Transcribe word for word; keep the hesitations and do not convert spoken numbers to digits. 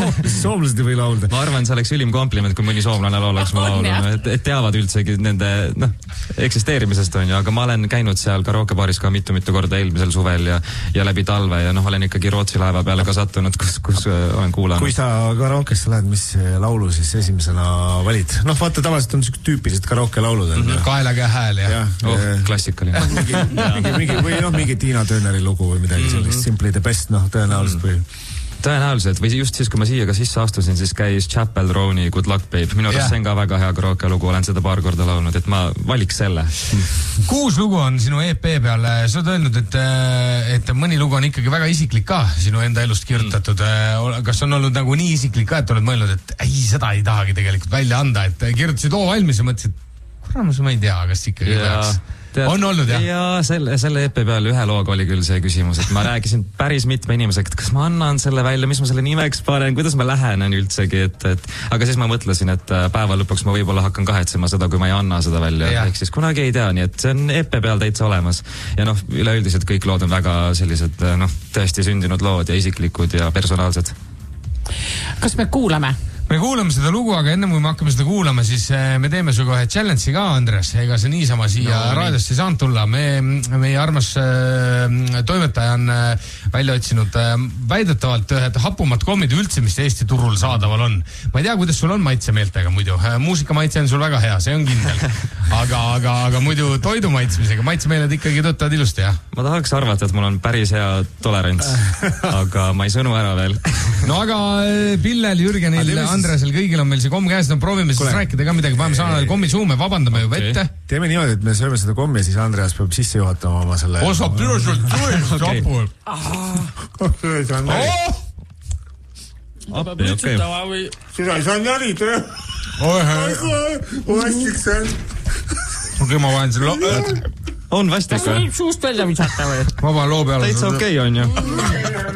Soomlased ei või laulda. Ma arvan, see oleks ülim kompliment, kui mõni soomlane laulaks ma laulu, et, et teavad üldsegi nende noh, eksisteerimisest on ju, aga ma olen käinud seal karaokebaaris ka mitu-mitu korda eelmisel suvel ja, ja läbi talve ja noh, olen ikkagi Rootsi laeva peale ka sattunud, kus, kus olen kuulanud. Kui sa karaokesse lähed, mis laulu siis esimesena valid? Noh, vaata, tavaliselt on niisugused tüüpilised karaoke laulud. Mm-hmm. Kaelaga hääl ja, ja oh, klassikaline. mingi, mingi, mingi, või noh, mingi Tiina Tönneri lugu või midagi sellist, mm-hmm. Simply the Best, noh, tõenäoliselt või... Tõenäoliselt, või just siis, kui ma siia ka sisse astusin, siis käis Chapel Rone'i Good Luck Babe. Minu arust yeah. see on ka väga hea karaoke lugu, olen seda paar korda laulnud, et ma valiks selle. Kuus lugu on sinu E P peale, sa oled öelnud, et, et mõni lugu on ikkagi väga isiklik ka sinu enda elust kirjutatud. Mm. Kas on olnud nagu nii isiklik ka, et oled mõelnud, et ei, seda ei tahagi tegelikult välja anda, et kirjutasid oo valmis ja mõtlesid, kuramus, ma ei tea, kas ikkagi yeah. peaks... Tead, on olnud, jah? Jaa, selle, selle E P peal ühe looga oli küll see küsimus, et ma rääkisin päris mitme inimesega, et kas ma annan selle välja, mis ma selle nimeks panen, kuidas ma lähenen üldsegi, et, et aga siis ma mõtlesin, et päeva lõpuks ma võib-olla hakkan kahetsema seda, kui ma ei anna seda välja, ehk siis kunagi ei tea, nii et see on E P peal täitsa olemas. Ja noh, üleüldiselt kõik lood on väga sellised, noh, tõesti sündinud lood ja isiklikud ja personaalsed. Kas me kuulame? Me kuulame seda lugu, aga enne kui me hakkame seda kuulama, siis me teeme su kohe challenge'i ka, Andres. Ega see niisama siia no, raadiost ei saanud tulla. Me, meie armas äh, toimetaja on äh, välja otsinud äh, väidetavalt ühed hapumad kommid üldse, mis Eesti turul saadaval on. Ma ei tea, kuidas sul on maitsemeeltega muidu. Äh, muusikamaitse on sul väga hea, see on kindel. Aga, aga, aga muidu toidu maitsmisega, maitsemeeled ikkagi töötavad ilusti, jah? Ma tahaks arvata, et mul on päris hea tolerants, aga ma ei sõnu ära veel. No aga Pillel, Jürgenil, Andresel, kõigil on meil see komm käes, no proovime siis rääkida ka midagi, paneme saanale kommi suume, vabandame juba okay. ette. Teeme niimoodi, et me sööme seda kommi ja siis Andreas peab sisse juhatama oma selle... Osa pürusult tulis, rapu. Appi, okei. Sina ei saa närida. Vastiksen. Okei, ma vahen selle lo... On vastik või? Kas võib suust välja visata või? Vaba loo peale. Täitsa okei on ju.